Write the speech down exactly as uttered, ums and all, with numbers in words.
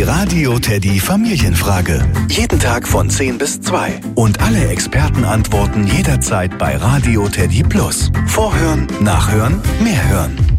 Radio Teddy Familienfrage. Jeden Tag von zehn bis zwei. Und alle Expertenantworten jederzeit bei Radio Teddy Plus. Vorhören, nachhören, mehr hören.